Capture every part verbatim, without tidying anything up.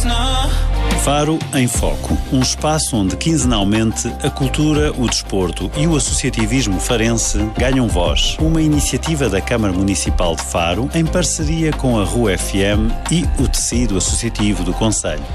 Faro em Foco, um espaço onde quinzenalmente a cultura, o desporto e o associativismo farense ganham voz. Uma iniciativa da Câmara Municipal de Faro em parceria com a Rua F M e o tecido associativo do concelho.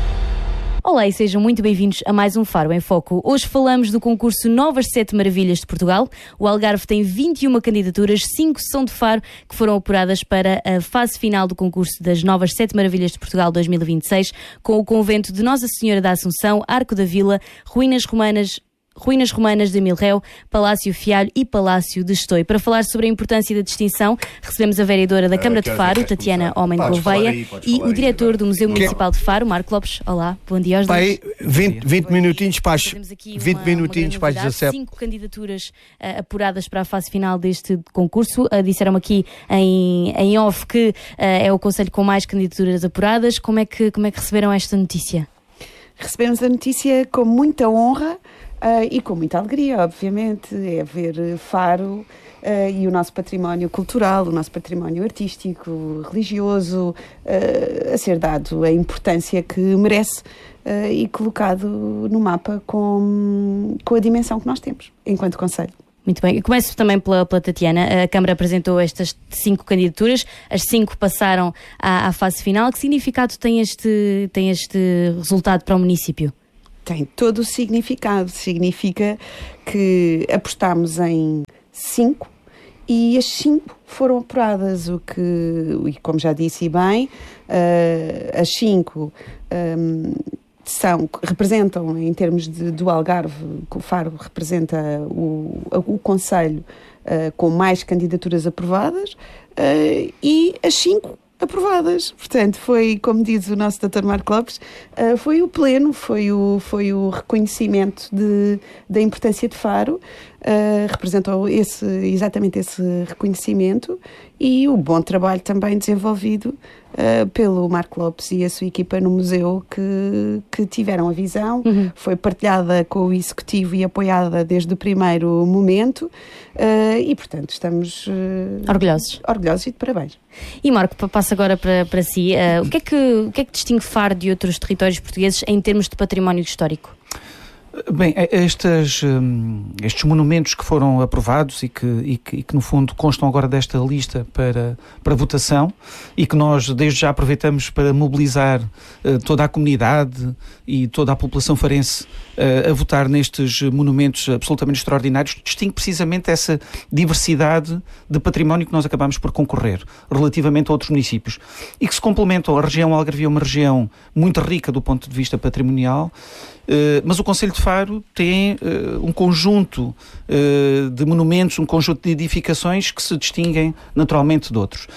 Olá e sejam muito bem-vindos a mais um Faro em Foco. Hoje falamos do concurso Novas Sete Maravilhas de Portugal. O Algarve tem vinte e uma candidaturas, cinco são de Faro, que foram apuradas para a fase final do concurso das Novas Sete Maravilhas de Portugal dois mil e vinte e seis, com o convento de Nossa Senhora da Assunção, Arco da Vila, ruínas romanas Ruínas Romanas de Milréu, Palácio Fialho e Palácio de Estoi. Para falar sobre a importância da distinção, recebemos a vereadora da Câmara uh, de Faro, Tatiana Homem de Gouveia, e o diretor aí, do Museu Municipal de Faro, Marco Lopes. Olá, bom dia aos dois. vinte, vinte minutinhos para as vinte minutinhos para as dezassete. Cinco candidaturas uh, apuradas para a fase final deste concurso. Uh, disseram-me aqui em, em off que uh, é o concelho com mais candidaturas apuradas. Como é que, como é que receberam esta notícia? Recebemos a notícia com muita honra. Uh, e com muita alegria, obviamente, é ver Faro uh, e o nosso património cultural, o nosso património artístico, religioso, uh, a ser dado a importância que merece uh, e colocado no mapa com, com a dimensão que nós temos enquanto concelho. Muito bem, eu começo também pela, pela Tatiana. A Câmara apresentou estas cinco candidaturas, as cinco passaram à, à fase final. Que significado tem este, tem este resultado para o município? Tem todo o significado. Significa que apostámos em cinco e as cinco foram apuradas, o que, e como já disse bem, uh, as cinco um, são, representam, em termos de, do Algarve, o Faro representa o, o concelho uh, com mais candidaturas aprovadas uh, e as cinco aprovadas. Portanto, foi, como diz o nosso doutor Marco Lopes, uh, foi o pleno, foi o, foi o reconhecimento de, da importância de Faro, uh, representou esse, exatamente esse reconhecimento e o bom trabalho também desenvolvido uh, pelo Marco Lopes e a sua equipa no museu, que, que tiveram a visão, uhum. Foi partilhada com o Executivo e apoiada desde o primeiro momento uh, e, portanto, estamos uh, orgulhosos. orgulhosos e de parabéns. E Marco, passo agora para, para si. Uh, o, que é que, o que é que distingue Faro de outros territórios portugueses em termos de património histórico? Bem, estes, estes monumentos que foram aprovados e que, e, que, e que no fundo constam agora desta lista para, para votação e que nós desde já aproveitamos para mobilizar uh, toda a comunidade e toda a população farense uh, a votar nestes monumentos absolutamente extraordinários, distingue precisamente essa diversidade de património que nós acabamos por concorrer relativamente a outros municípios e que se complementam. A região Algarve é uma região muito rica do ponto de vista patrimonial. Uh, mas o Concelho de Faro tem uh, um conjunto uh, de monumentos, um conjunto de edificações que se distinguem naturalmente de outros.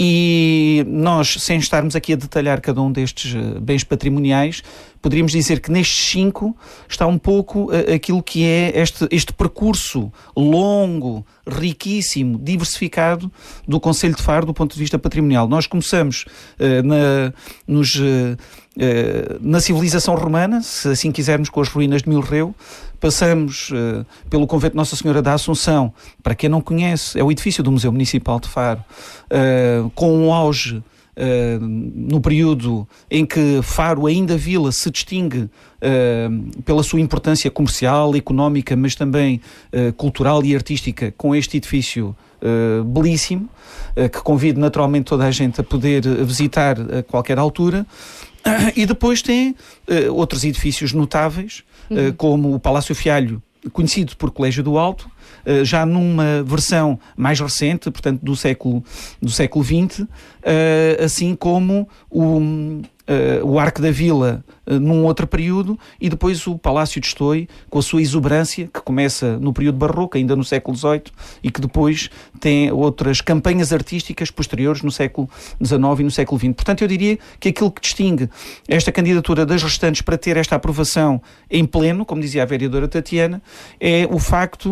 E nós, sem estarmos aqui a detalhar cada um destes uh, bens patrimoniais, poderíamos dizer que nestes cinco está um pouco uh, aquilo que é este, este percurso longo, riquíssimo, diversificado do Concelho de Faro do ponto de vista patrimonial. Nós começamos uh, na, nos... Uh, Uh, na civilização romana, se assim quisermos, com as ruínas de Milréu, passamos uh, pelo convento de Nossa Senhora da Assunção. Para quem não conhece, é o edifício do Museu Municipal de Faro, uh, com um auge uh, no período em que Faro, ainda vila, se distingue uh, pela sua importância comercial, económica, mas também uh, cultural e artística, com este edifício Uh, belíssimo, uh, que convido naturalmente toda a gente a poder visitar a qualquer altura. Uh, e depois tem uh, outros edifícios notáveis, uhum. uh, como o Palácio Fialho, conhecido por Colégio do Alto, uh, já numa versão mais recente, portanto do século, do século vinte, uh, assim como o, uh, o Arco da Vila uh, num outro período, e depois o Palácio de Estoi, com a sua exuberância, que começa no período barroco, ainda no século dezoito, e que depois tem outras campanhas artísticas posteriores no século dezanove e no século vinte. Portanto, eu diria que aquilo que distingue esta candidatura das restantes para ter esta aprovação em pleno, como dizia a vereadora Tatiana, é o facto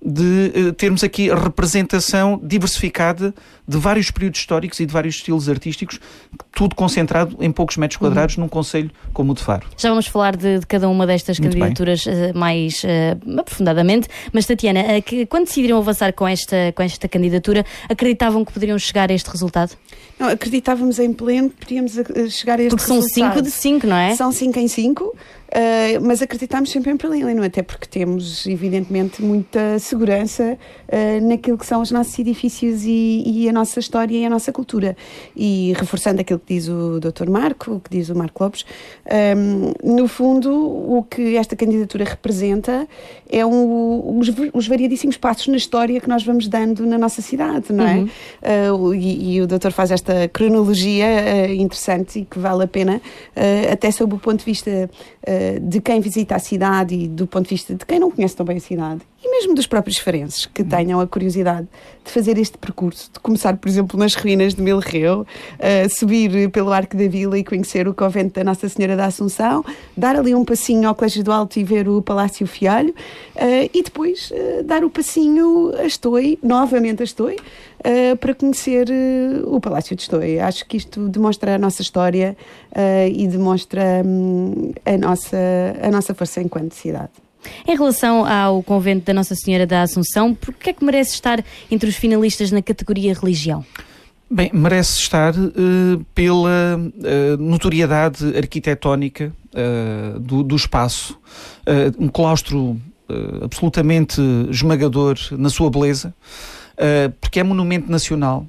de uh, termos aqui a representação diversificada de vários períodos históricos e de vários estilos artísticos, tudo concentrado em poucos metros quadrados, uhum. num concelho como o de Faro. Já vamos falar de, de cada uma destas Muito candidaturas uh, mais uh, aprofundadamente, mas Tatiana, uh, que, quando decidiram avançar com esta, com esta candidatura, acreditavam que poderiam chegar a este resultado? Não, acreditávamos em pleno que podíamos chegar a este Porque são resultado. cinco de cinco, não é? São cinco em cinco. Uh, mas acreditámos sempre em paralelo, até porque temos, evidentemente, muita segurança uh, naquilo que são os nossos edifícios e, e a nossa história e a nossa cultura. E reforçando aquilo que diz o doutor Marco, o que diz o Marco Lopes, um, no fundo, o que esta candidatura representa é um, os, os variadíssimos passos na história que nós vamos dando na nossa cidade, não é? Uhum. Uh, e, e o doutor faz esta cronologia uh, interessante e que vale a pena, uh, até sob o ponto de vista uh, de quem visita a cidade e do ponto de vista de quem não conhece tão bem a cidade, e mesmo dos próprios farenses que tenham a curiosidade de fazer este percurso, de começar, por exemplo, nas ruínas de Milreu, uh, subir pelo Arco da Vila e conhecer o convento da Nossa Senhora da Assunção, dar ali um passinho ao Colégio do Alto e ver o Palácio Fialho, uh, e depois uh, dar o passinho a Estoi, novamente a Estoi, uh, para conhecer uh, o Palácio de Estoi. Acho que isto demonstra a nossa história uh, e demonstra um, a, nossa, a nossa força enquanto cidade. Em relação ao convento da Nossa Senhora da Assunção, por que é que merece estar entre os finalistas na categoria religião? Bem, merece estar uh, pela uh, notoriedade arquitetónica uh, do, do espaço. Uh, um claustro uh, absolutamente esmagador na sua beleza, uh, porque é monumento nacional,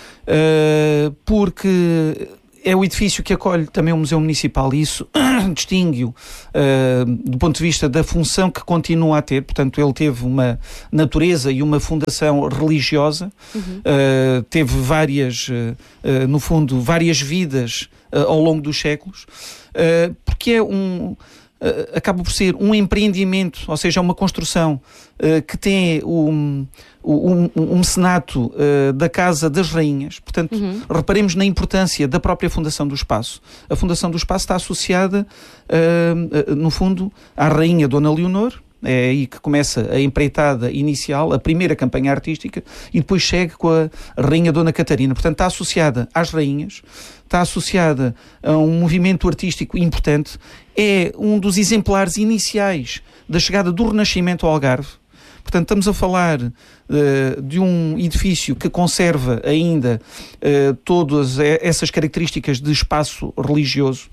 uh, porque é o edifício que acolhe também o Museu Municipal e isso distingue-o uh, do ponto de vista da função que continua a ter. Portanto, ele teve uma natureza e uma fundação religiosa, uhum. uh, teve várias, uh, uh, no fundo, várias vidas uh, ao longo dos séculos, uh, porque é um... Uh, acaba por ser um empreendimento, ou seja, uma construção uh, que tem o um, um, um mecenato uh, da Casa das Rainhas. Portanto, uhum. reparemos na importância da própria fundação do espaço. A fundação do espaço está associada, uh, uh, no fundo, à Rainha Dona Leonor. É aí que começa a empreitada inicial, a primeira campanha artística, e depois segue com a Rainha Dona Catarina. Portanto, está associada às rainhas, está associada a um movimento artístico importante, é um dos exemplares iniciais da chegada do Renascimento ao Algarve. Portanto, estamos a falar uh, de um edifício que conserva ainda uh, todas essas características de espaço religioso.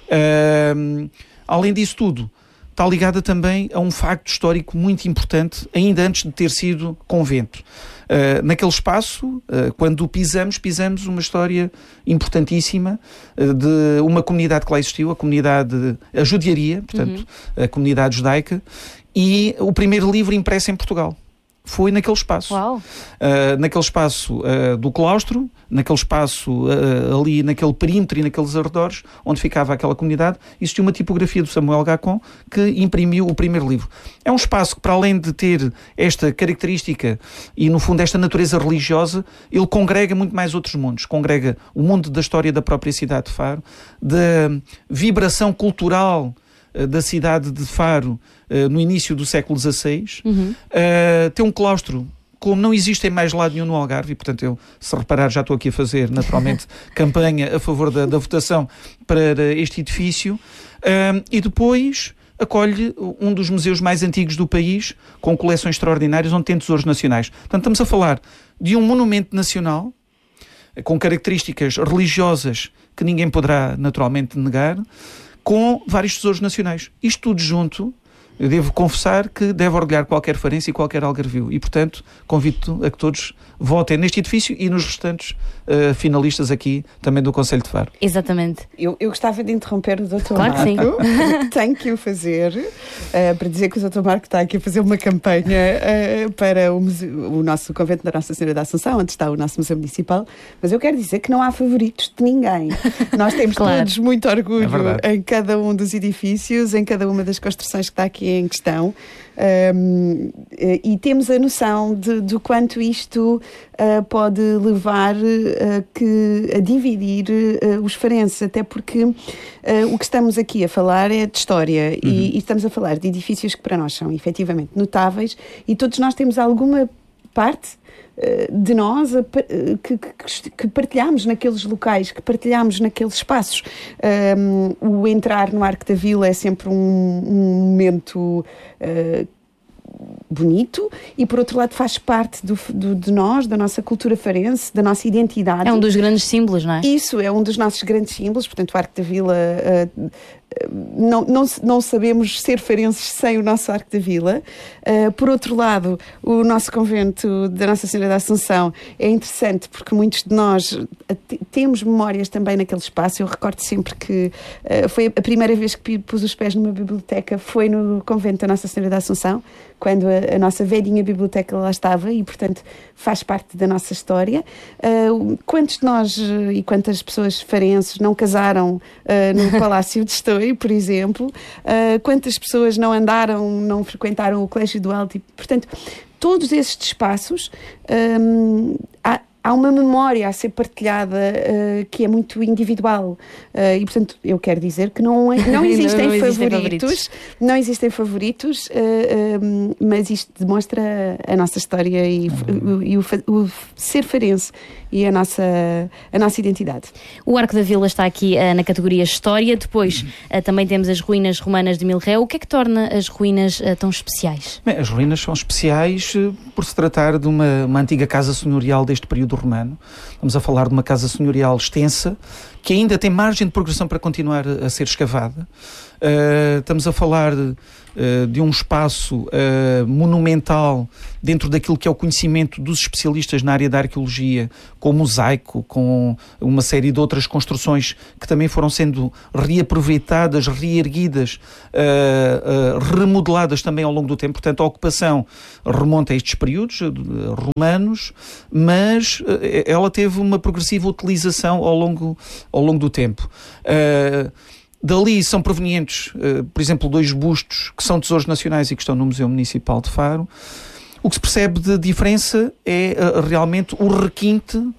Uh, além disso tudo, está ligada também a um facto histórico muito importante, ainda antes de ter sido convento. Uh, naquele espaço, uh, quando o pisamos, pisamos uma história importantíssima uh, de uma comunidade que lá existiu, a comunidade, a judiaria, portanto, uhum. a comunidade judaica, e o primeiro livro impresso em Portugal. Foi naquele espaço. Uau. Uh, naquele espaço uh, do claustro, naquele espaço uh, ali, naquele perímetro e naqueles arredores, onde ficava aquela comunidade, existiu uma tipografia do Samuel Gacon que imprimiu o primeiro livro. É um espaço que, para além de ter esta característica e, no fundo, esta natureza religiosa, ele congrega muito mais outros mundos. Congrega o mundo da história da própria cidade de Faro, da vibração cultural da cidade de Faro uh, no início do século dezasseis, uhum. uh, tem um claustro como não existe em mais lado nenhum no Algarve, e portanto eu, se reparar, já estou aqui a fazer naturalmente campanha a favor da, da votação para este edifício, uh, e depois acolhe um dos museus mais antigos do país, com coleções extraordinárias, onde tem tesouros nacionais. Portanto, estamos a falar de um monumento nacional, com características religiosas que ninguém poderá naturalmente negar, com vários tesouros nacionais. Isto tudo junto, eu devo confessar que deve orgulhar qualquer farense e qualquer algarvio. E, portanto, convido a que todos votem neste edifício e nos restantes uh, finalistas aqui, também do Concelho de Faro. Exatamente. Eu, eu gostava de interromper o doutor Claro Marco. Que sim. Tenho que o fazer, uh, para dizer que o doutor Marco está aqui a fazer uma campanha uh, para o, museu, o nosso convento da Nossa Senhora da Assunção, onde está o nosso Museu Municipal, mas eu quero dizer que não há favoritos de ninguém. Nós temos claro. todos muito orgulho é em cada um dos edifícios, em cada uma das construções que está aqui em questão. Um, e temos a noção de, do quanto isto uh, pode levar uh, que, a dividir uh, os farenses, até porque uh, o que estamos aqui a falar é de história. Uhum. e, e estamos a falar de edifícios que para nós são efetivamente notáveis, e todos nós temos alguma parte de nós que, que, que partilhamos naqueles locais, que partilhamos naqueles espaços. Um, o entrar no Arco da Vila é sempre um, um momento uh, bonito, e por outro lado faz parte do, do, de nós, da nossa cultura farense, da nossa identidade. É um dos grandes símbolos, não é? Isso, é um dos nossos grandes símbolos. Portanto, o Arco da Vila, uh, não, não, não sabemos ser farenses sem o nosso Arco da Vila. Uh, por outro lado, o nosso convento da Nossa Senhora da Assunção é interessante porque muitos de nós temos memórias também naquele espaço. Eu recordo sempre que uh, foi a primeira vez que pus os pés numa biblioteca, foi no convento da Nossa Senhora da Assunção, quando a, a nossa velhinha biblioteca lá estava, e portanto faz parte da nossa história. Uh, quantos de nós uh, e quantas pessoas farenses não casaram uh, no Palácio de Estoril, por exemplo? Uh, quantas pessoas não andaram, não frequentaram o Colégio do Alto? E, portanto, todos esses espaços, um, há, há uma memória a ser partilhada uh, que é muito individual. Uh, e, portanto, eu quero dizer que não, não, existem, não, não existem favoritos, favoritos, não existem favoritos, uh, um, mas isto demonstra a nossa história e, uhum. o, e o, o ser farense e a nossa, a nossa identidade. O Arco da Vila está aqui uh, na categoria História. Depois uh, também temos as ruínas romanas de Milreu. O que é que torna as ruínas uh, tão especiais? Bem, as ruínas são especiais uh, por se tratar de uma, uma antiga casa senhorial deste período romano. Estamos a falar de uma casa senhorial extensa, que ainda tem margem de progressão para continuar a, a ser escavada. Uh, estamos a falar de, uh, de um espaço uh, monumental dentro daquilo que é o conhecimento dos especialistas na área da arqueologia, com o mosaico, com uma série de outras construções que também foram sendo reaproveitadas, reerguidas, uh, uh, remodeladas também ao longo do tempo. Portanto, a ocupação remonta a estes períodos uh, romanos, mas uh, ela teve uma progressiva utilização ao longo, ao longo do tempo. Uh, Dali são provenientes, uh, por exemplo, dois bustos que são tesouros nacionais e que estão no Museu Municipal de Faro. O que se percebe de diferença é uh, realmente o requinte, uh,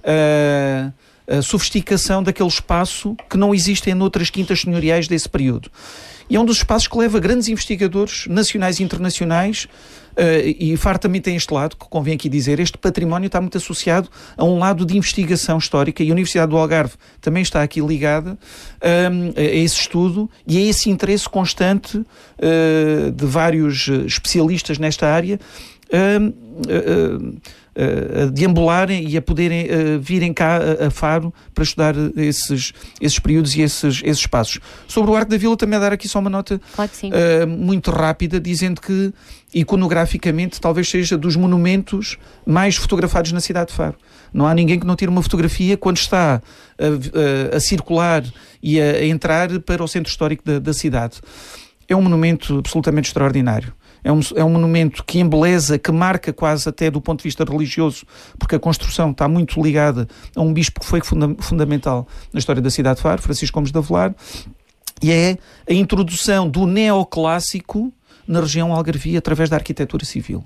a sofisticação daquele espaço que não existem noutras quintas senhoriais desse período. E é um dos espaços que leva grandes investigadores nacionais e internacionais, uh, e Faro também tem este lado, que convém aqui dizer, este património está muito associado a um lado de investigação histórica, e a Universidade do Algarve também está aqui ligada um, a esse estudo e a esse interesse constante uh, de vários especialistas nesta área, uh, uh, uh, a deambularem e a poderem uh, virem cá a, a Faro para estudar esses, esses períodos e esses, esses espaços. Sobre o Arco da Vila, também a dar aqui só uma nota claro que sim. uh, muito rápida, dizendo que iconograficamente talvez seja dos monumentos mais fotografados na cidade de Faro. Não há ninguém que não tire uma fotografia quando está a, a, a circular e a, a entrar para o centro histórico da, da cidade. É um monumento absolutamente extraordinário. É um, é um monumento que embeleza, que marca quase até do ponto de vista religioso, porque a construção está muito ligada a um bispo que foi funda- fundamental na história da cidade de Faro, Francisco Gomes de Avelar, e é a introdução do neoclássico na região algarvia através da arquitetura civil.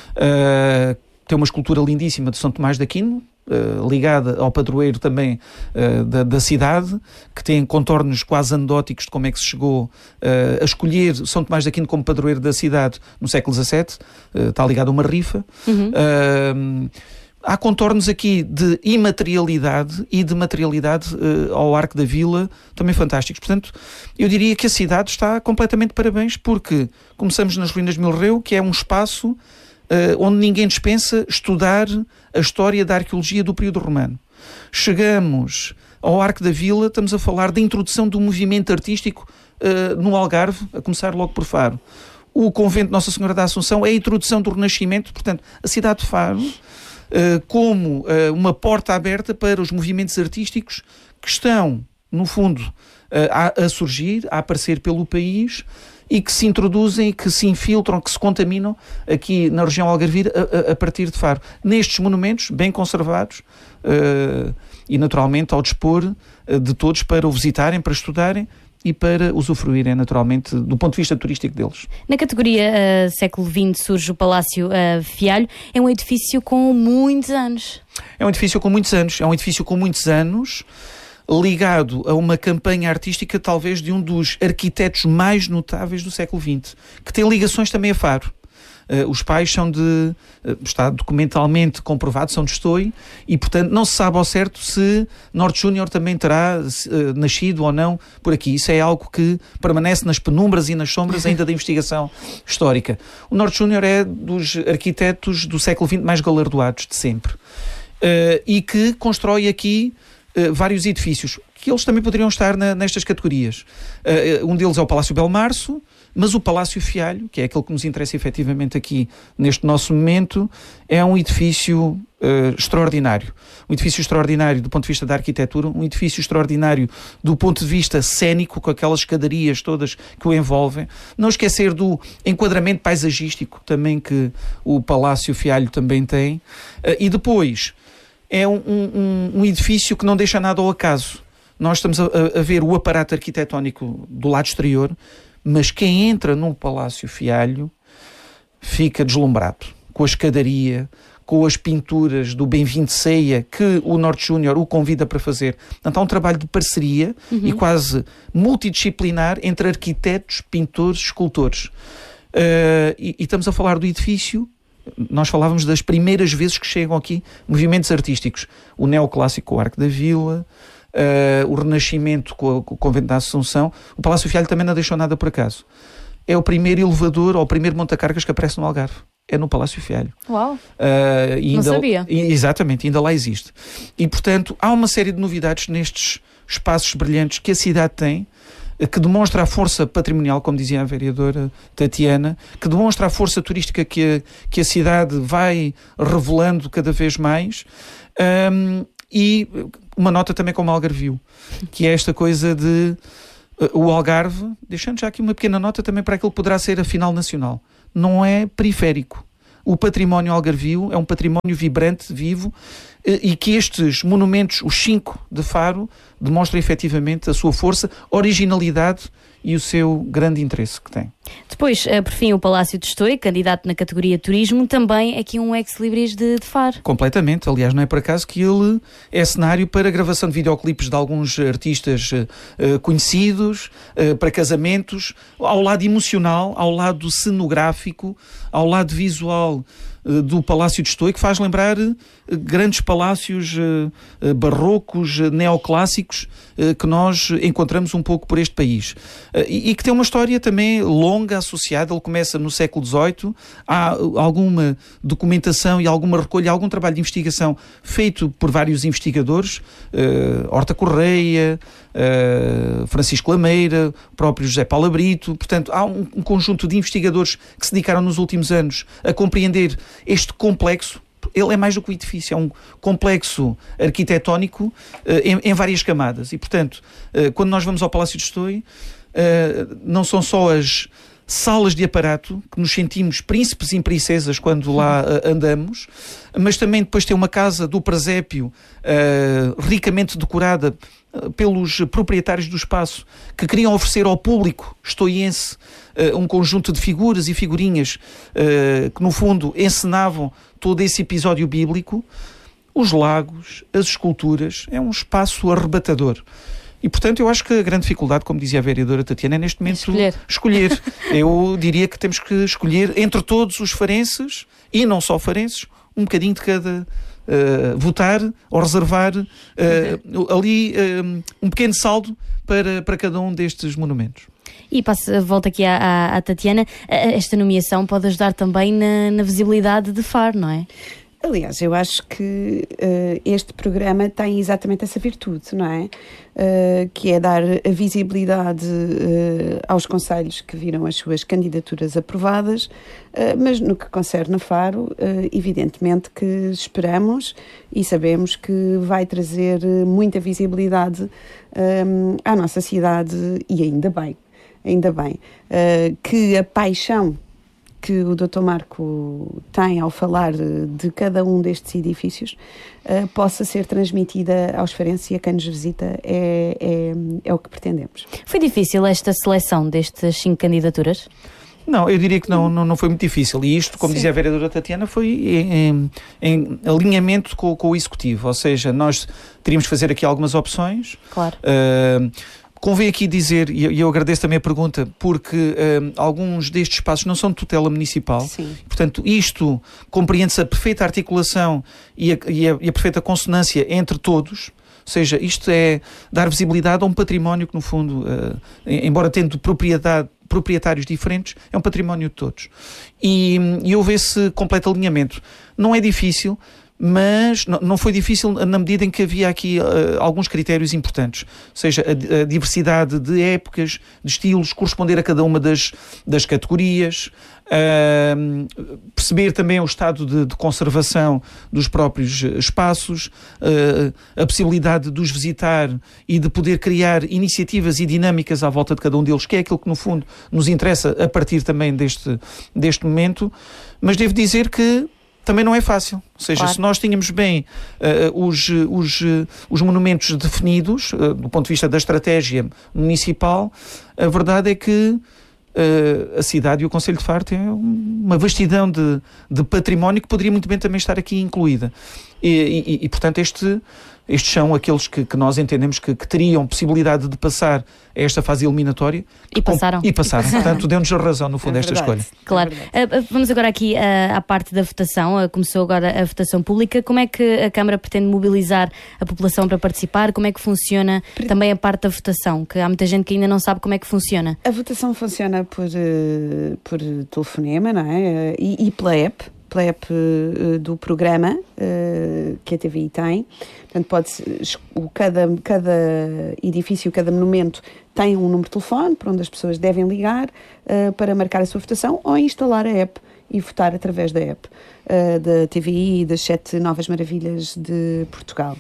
Uh, tem uma escultura lindíssima de São Tomás de Aquino, Uh, ligada ao padroeiro também uh, da, da cidade, que tem contornos quase anedóticos de como é que se chegou uh, a escolher São Tomás de Aquino como padroeiro da cidade no século dezassete, uh, está ligado a uma rifa. Uhum. Uh, há contornos aqui de imaterialidade e de materialidade uh, ao Arco da Vila também fantásticos. Portanto, eu diria que a cidade está completamente de parabéns, porque começamos nas ruínas de Milreu, que é um espaço Uh, onde ninguém dispensa estudar a história da arqueologia do período romano. Chegamos ao Arco da Vila, estamos a falar da introdução do movimento artístico uh, no Algarve, a começar logo por Faro. O convento de Nossa Senhora da Assunção é a introdução do Renascimento, portanto, a cidade de Faro, uh, como uh, uma porta aberta para os movimentos artísticos que estão, no fundo, uh, a, a surgir, a aparecer pelo país, e que se introduzem, que se infiltram, que se contaminam aqui na região algarvira a, a, a partir de Faro. Nestes monumentos, bem conservados uh, e naturalmente ao dispor de todos para o visitarem, para estudarem e para usufruírem naturalmente do ponto de vista turístico deles. Na categoria uh, século vinte surge o Palácio uh, Fialho. É um edifício com muitos anos. É um edifício com muitos anos. É um edifício com muitos anos ligado a uma campanha artística talvez de um dos arquitetos mais notáveis do século vinte, que tem ligações também a Faro. Uh, os pais são de, uh, está documentalmente comprovado, são de Estoi, e portanto não se sabe ao certo se Norte Júnior também terá uh, nascido ou não por aqui. Isso é algo que permanece nas penumbras e nas sombras ainda da investigação histórica. O Norte Júnior é dos arquitetos do século vinte mais galardoados de sempre, uh, e que constrói aqui uh, vários edifícios, que eles também poderiam estar na, nestas categorias. Uh, um deles é o Palácio Belmarço, mas o Palácio Fialho, que é aquele que nos interessa efetivamente aqui neste nosso momento, é um edifício uh, extraordinário. Um edifício extraordinário do ponto de vista da arquitetura, um edifício extraordinário do ponto de vista cénico, com aquelas escadarias todas que o envolvem. Não esquecer do enquadramento paisagístico também que o Palácio Fialho também tem. Uh, e depois, é um, um, um edifício que não deixa nada ao acaso. Nós estamos a, a ver o aparato arquitetónico do lado exterior, mas quem entra no Palácio Fialho fica deslumbrado com a escadaria, com as pinturas do Bem-vindo Ceia que o Norte Júnior o convida para fazer. Portanto, há um trabalho de parceria uhum. e quase multidisciplinar entre arquitetos, pintores, escultores. Uh, e, e estamos a falar do edifício. Nós falávamos das primeiras vezes que chegam aqui movimentos artísticos. O neoclássico, o Arco da Vila, Uh, o Renascimento com, a, com o Convento da Assunção. O Palácio Fialho também não deixou nada por acaso. É o primeiro elevador ou o primeiro montacargas que aparece no Algarve. É no Palácio Fialho. Uau! Uh, e não ainda, sabia. E, exatamente, ainda lá existe. E, portanto, há uma série de novidades nestes espaços brilhantes que a cidade tem, que demonstra a força patrimonial, como dizia a vereadora Tatiana, que demonstra a força turística que a, que a cidade vai revelando cada vez mais. Um, E uma nota também como Algarvio, que é esta coisa de uh, o Algarve, deixando já aqui uma pequena nota também para aquilo que poderá ser a final nacional, não é periférico. O património algarvio é um património vibrante, vivo, uh, e que estes monumentos, os cinco de Faro, demonstram efetivamente a sua força, originalidade e o seu grande interesse que tem. Depois, por fim, o Palácio de Estoi, candidato na categoria Turismo, também aqui um ex-libris de, de Faro. Completamente, aliás, não é por acaso que ele é cenário para a gravação de videoclipes de alguns artistas uh, conhecidos, uh, para casamentos, ao lado emocional, ao lado cenográfico, ao lado visual uh, do Palácio de Estoi, que faz lembrar uh, grandes palácios uh, uh, barrocos, uh, neoclássicos, uh, que nós encontramos um pouco por este país. Uh, e, e que tem uma história também longa associada. Ele começa no século dezoito, há alguma documentação e alguma recolha, algum trabalho de investigação feito por vários investigadores, uh, Horta Correia, uh, Francisco Lameira, o próprio José Paulo Brito. Portanto, há um, um conjunto de investigadores que se dedicaram nos últimos anos a compreender este complexo. Ele é mais do que um edifício, é um complexo arquitetónico uh, em, em várias camadas. E, portanto, uh, quando nós vamos ao Palácio de Estoi, uh, não são só as salas de aparato, que nos sentimos príncipes e princesas quando lá uh, andamos, mas também depois tem uma casa do presépio uh, ricamente decorada uh, pelos proprietários do espaço, que queriam oferecer ao público estoiense uh, um conjunto de figuras e figurinhas uh, que, no fundo, encenavam todo esse episódio bíblico. Os lagos, as esculturas, é um espaço arrebatador. E, portanto, eu acho que a grande dificuldade, como dizia a vereadora Tatiana, é neste momento escolher. escolher. Eu diria que temos que escolher entre todos os farenses, e não só farenses, um bocadinho de cada... Uh, votar ou reservar uh, ali uh, um pequeno saldo para, para cada um destes monumentos. E passo, volto aqui à, à, à Tatiana. Esta nomeação pode ajudar também na, na visibilidade de Faro, não é? Aliás, eu acho que uh, este programa tem exatamente essa virtude, não é? Uh, que é dar a visibilidade uh, aos concelhos que viram as suas candidaturas aprovadas, uh, mas no que concerne a Faro, uh, evidentemente que esperamos e sabemos que vai trazer muita visibilidade um, à nossa cidade, e ainda bem, ainda bem, uh, que a paixão que o doutor Marco tem ao falar de cada um destes edifícios uh, possa ser transmitida aos farenses e a quem nos visita, é, é, é o que pretendemos. Foi difícil esta seleção destas cinco candidaturas? Não, eu diria que não, não, não foi muito difícil. E isto, como Sim. dizia a vereadora Tatiana, foi em, em alinhamento com, com o Executivo. Ou seja, nós teríamos que fazer aqui algumas opções. Claro. Uh, Convém aqui dizer, e eu agradeço também a pergunta, porque um, alguns destes espaços não são de tutela municipal. Sim. Portanto, isto compreende-se a perfeita articulação e a, e, a, e a perfeita consonância entre todos. Ou seja, isto é dar visibilidade a um património que, no fundo, uh, embora tendo propriedade, proprietários diferentes, é um património de todos. E, e houve esse completo alinhamento. Não é difícil, mas não foi difícil na medida em que havia aqui uh, alguns critérios importantes, ou seja, a, a diversidade de épocas, de estilos, corresponder a cada uma das, das categorias, uh, perceber também o estado de, de conservação dos próprios espaços, uh, a possibilidade de os visitar e de poder criar iniciativas e dinâmicas à volta de cada um deles, que é aquilo que no fundo nos interessa a partir também deste, deste momento, mas devo dizer que também não é fácil. Ou seja, claro. Se nós tínhamos bem uh, os, os, uh, os monumentos definidos, uh, do ponto de vista da estratégia municipal, a verdade é que uh, a cidade e o Concelho de Faro têm uma vastidão de, de património que poderia muito bem também estar aqui incluída. E, e, e portanto, este, estes são aqueles que, que nós entendemos que, que teriam possibilidade de passar a esta fase eliminatória. E passaram. Com, e passaram. Portanto, deu-nos a razão, no fundo, é esta escolha. Claro. É uh, vamos agora aqui uh, à parte da votação. Uh, começou agora a votação pública. Como é que a Câmara pretende mobilizar a população para participar? Como é que funciona Pre... também a parte da votação? Que há muita gente que ainda não sabe como é que funciona. A votação funciona por, uh, por telefonema, não é? E, e pela app. pela app uh, do programa uh, que a T V I tem. Portanto, pode cada, cada edifício, cada monumento tem um número de telefone para onde as pessoas devem ligar uh, para marcar a sua votação ou instalar a app e votar através da app uh, da T V I e das sete novas maravilhas de Portugal.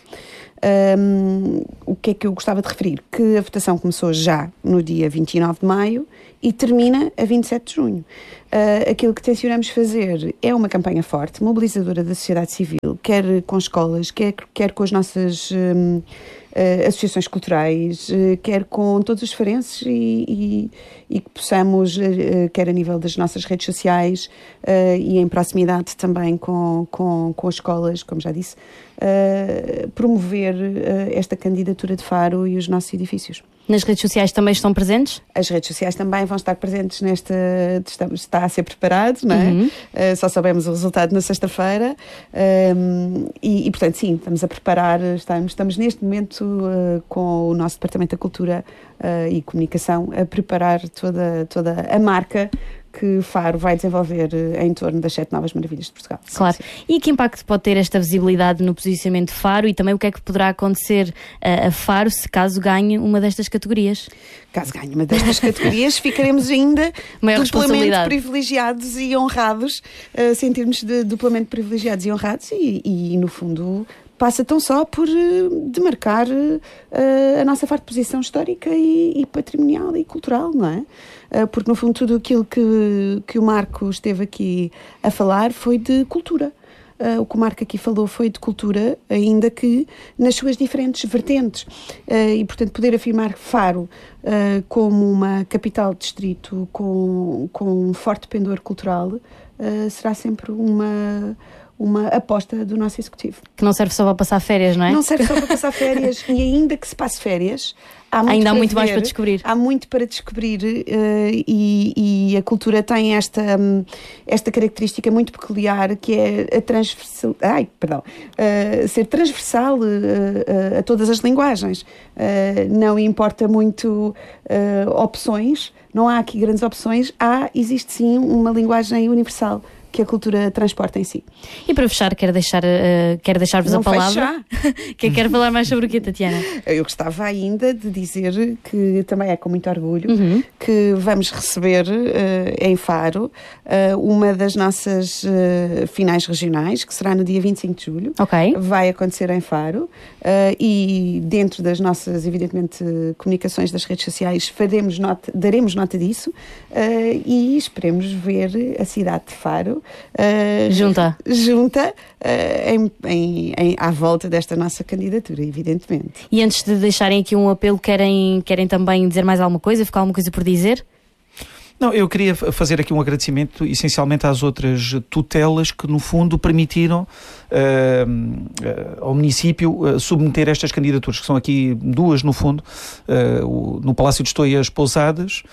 Um, o que é que eu gostava de referir? Que a votação começou já no dia vinte e nove de maio e termina a vinte e sete de junho. Uh, aquilo que tencionamos fazer é uma campanha forte, mobilizadora da sociedade civil, quer com escolas, quer, quer com as nossas um, uh, associações culturais, uh, quer com todos os farenses e, e, e que possamos, uh, quer a nível das nossas redes sociais uh, e em proximidade também com, com, com as escolas, como já disse, uh, promover uh, esta candidatura de Faro e os nossos edifícios. Nas redes sociais também estão presentes? As redes sociais também vão estar presentes nesta... Está a ser preparado, não é? Uhum. Uh, só sabemos o resultado na sexta-feira. Um, e, e, portanto, sim, estamos a preparar, estamos, estamos neste momento uh, com o nosso Departamento da Cultura uh, e Comunicação a preparar toda, toda a marca que Faro vai desenvolver em torno das sete novas maravilhas de Portugal. Claro. Sim, sim. E que impacto pode ter esta visibilidade no posicionamento de Faro e também o que é que poderá acontecer a, a Faro se caso ganhe uma destas categorias? Caso ganhe uma destas categorias, ficaremos ainda duplamente privilegiados e honrados, uh, sentirmos de duplamente privilegiados e honrados e, e no fundo, passa tão só por uh, demarcar uh, a nossa forte posição histórica e, e patrimonial e cultural, não é? Uh, porque no fundo tudo aquilo que, que o Marco esteve aqui a falar foi de cultura. Uh, o que o Marco aqui falou foi de cultura, ainda que nas suas diferentes vertentes. Uh, e, portanto, poder afirmar Faro uh, como uma capital de distrito com, com um forte pendor cultural uh, será sempre uma... uma aposta do nosso Executivo. Que não serve só para passar férias, não é? Não serve só para passar férias e ainda que se passe férias, há muito ainda há muito ver, mais para descobrir. Há muito para descobrir uh, e, e a cultura tem esta, um, esta característica muito peculiar que é a transversal, ai, perdão, uh, ser transversal uh, uh, a todas as linguagens. Uh, não importa muito uh, opções, não há aqui grandes opções, há, existe sim uma linguagem universal que a cultura transporta em si. E para fechar, quero, deixar, uh, quero deixar-vos Não a palavra. Quem quer falar mais sobre o quê, Tatiana? Eu gostava ainda de dizer que também é com muito orgulho uhum. que vamos receber uh, em Faro uh, uma das nossas uh, finais regionais, que será no dia vinte e cinco de julho. Ok. Vai acontecer em Faro uh, e dentro das nossas, evidentemente, comunicações das redes sociais faremos nota, daremos nota disso uh, e esperemos ver a cidade de Faro uh, junta, junta uh, em, em, em, à volta desta nossa candidatura, evidentemente. E antes de deixarem aqui um apelo, querem, querem também dizer mais alguma coisa? Ficar alguma coisa por dizer? Não, eu queria fazer aqui um agradecimento essencialmente às outras tutelas que no fundo permitiram uh, uh, ao município uh, submeter estas candidaturas, que são aqui duas no fundo, uh, o, no Palácio de Estou as Pousadas,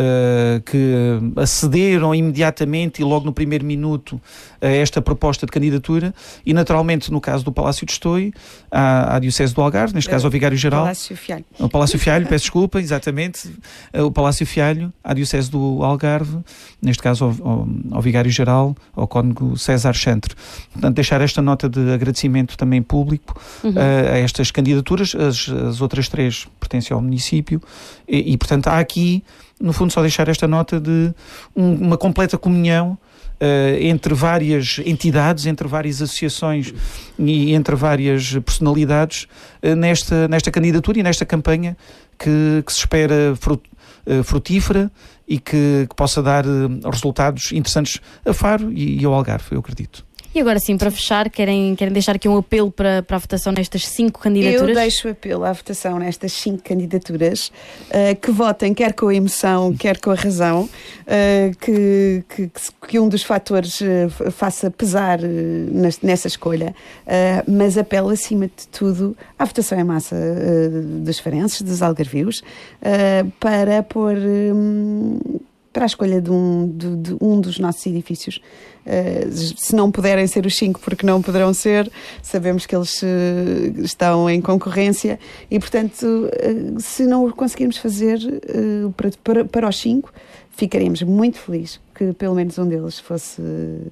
uh, que acederam imediatamente e logo no primeiro minuto a esta proposta de candidatura, e naturalmente no caso do Palácio de Estou à, à Diocese do Algarve, neste caso ao Vigário-Geral. Palácio Fialho. O Palácio Fialho, peço desculpa, exatamente, o Palácio Fialho à Diocese do Algarve, neste caso ao, ao, ao Vigário-Geral, ao Cônego César Chantre. Portanto, deixar esta nota de agradecimento também público uhum. uh, a estas candidaturas. As, as outras três pertencem ao município e, e, portanto, há aqui, no fundo, só deixar esta nota de um, uma completa comunhão Uh, entre várias entidades, entre várias associações e entre várias personalidades uh, nesta, nesta candidatura e nesta campanha que, que se espera frut, uh, frutífera e que, que possa dar uh, resultados interessantes a Faro e, e ao Algarve, eu acredito. E agora sim, para fechar, querem, querem deixar aqui um apelo para, para a votação nestas cinco candidaturas? Eu deixo o apelo à votação nestas cinco candidaturas, uh, que votem quer com a emoção, quer com a razão, uh, que, que, que um dos fatores uh, faça pesar uh, nessa escolha, uh, mas apelo acima de tudo à votação em massa uh, dos farenses, dos algarvios, uh, para pôr... Um, para a escolha de um, de, de um dos nossos edifícios. Uh, se não puderem ser os cinco, porque não poderão ser, sabemos que eles uh, estão em concorrência e, portanto, uh, se não o conseguirmos fazer uh, para, para, para os cinco, ficaremos muito felizes que pelo menos um deles fosse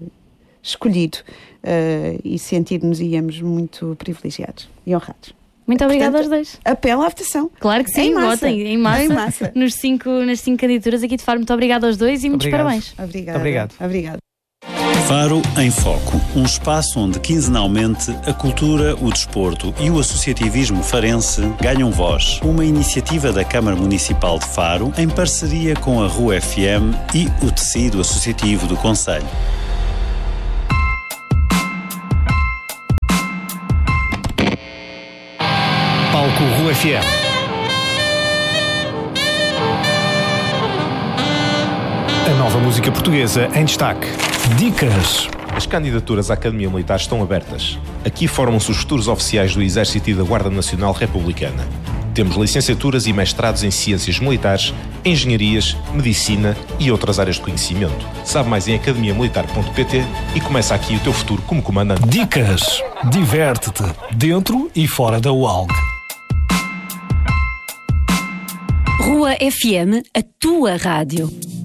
escolhido uh, e sentir-nos-íamos muito privilegiados e honrados. Muito obrigada Portanto, aos dois. Apelo à votação. Claro que sim, em massa. votem em massa, em massa. Nos cinco, nas cinco candidaturas aqui de Faro. Muito obrigada aos dois e muitos Obrigado. parabéns. Obrigada. Obrigado. Obrigado. Faro em Foco, um espaço onde quinzenalmente a cultura, o desporto e o associativismo farense ganham voz. Uma iniciativa da Câmara Municipal de Faro em parceria com a R U F M e o tecido associativo do concelho. Palco R U F M. A nova música portuguesa em destaque. Dicas. As candidaturas à Academia Militar estão abertas. Aqui formam-se os futuros oficiais do Exército e da Guarda Nacional Republicana. Temos licenciaturas e mestrados em Ciências Militares, Engenharias, Medicina e outras áreas de conhecimento. Sabe mais em academia militar ponto pt e começa aqui o teu futuro como comandante. Dicas. Diverte-te, dentro e fora da U A L G. Rua F M, a tua rádio.